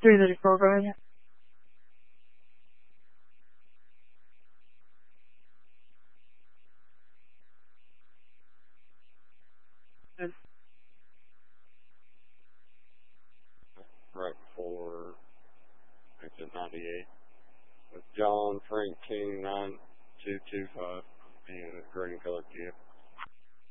334, go ahead. Right before exit 98. With John Frank King 9225 and a green color Kia.